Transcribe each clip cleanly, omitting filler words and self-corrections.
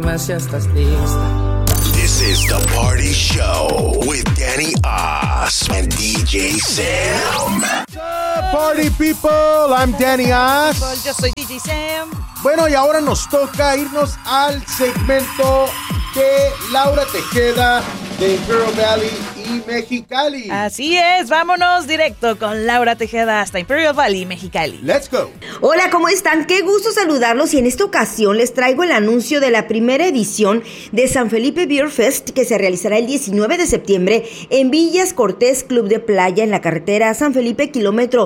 más ya estás lista. This is The Party Show with Danny Oz and DJ Sam. Party people, I'm Danny Oz. Yo soy DJ Sam. Bueno, y ahora nos toca irnos al segmento de Laura Tejeda de Imperial Valley y Mexicali. Así es, vámonos directo con Laura Tejeda hasta Imperial Valley, Mexicali. Let's go. Hola, ¿cómo están? Qué gusto saludarlos y en esta ocasión les traigo el anuncio de la primera edición de San Felipe Beer Fest que se realizará el 19 de septiembre en Villas Cortés Club de Playa en la carretera San Felipe, kilómetro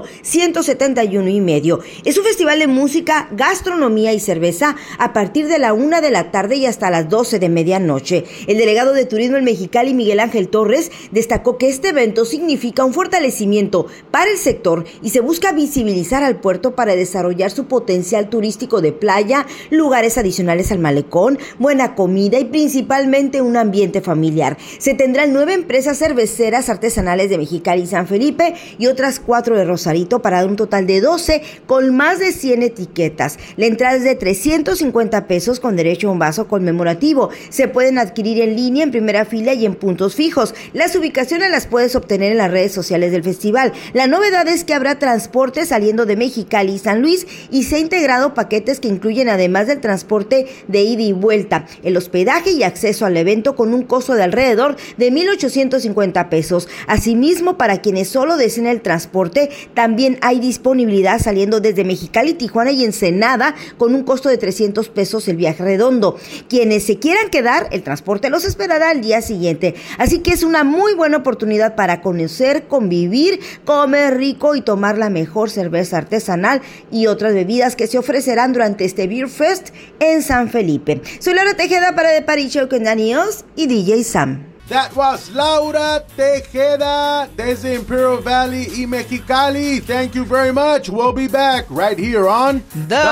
171 y medio. Es un festival de música, gastronomía y cerveza a partir de la 1 de la tarde y hasta las 12 de medianoche. El delegado de Turismo en Mexicali, Miguel Ángel Torres, destacó que este evento significa un fortalecimiento para el sector y se busca visibilizar al puerto para desarrollar su potencial turístico de playa, lugares adicionales al malecón, buena comida y principalmente un ambiente familiar. Se tendrán 9 empresas cerveceras artesanales de Mexicali y San Felipe y otras 4 de Rosarito para dar un total de 12 con más de 100 etiquetas. La entrada es de 350 pesos con derecho a un vaso conmemorativo. Se pueden adquirir en línea, en primera fila y en puntos fijos. Las ubicaciones las puedes obtener en las redes sociales del festival. La novedad es que habrá transporte saliendo de Mexicali y San Luis y se han integrado paquetes que incluyen, además del transporte de ida y vuelta, el hospedaje y acceso al evento con un costo de alrededor de 1,850 pesos. Asimismo, para quienes solo deseen el transporte, también hay disponibilidad saliendo desde Mexicali, Tijuana y Ensenada con un costo de 300 pesos el viaje redondo. Quienes se quieran quedar, el transporte los esperará al día siguiente. Así que es una muy buena oportunidad para conocer, convivir, comer rico y tomar la mejor cerveza artesanal y otras bebidas que se ofrecerán durante este Beer Fest en San Felipe. Soy Laura Tejeda para The Party Show con Danny Oz y DJ Sam. That was Laura Tejeda desde Imperial Valley y Mexicali. Thank you very much. We'll be back right here on The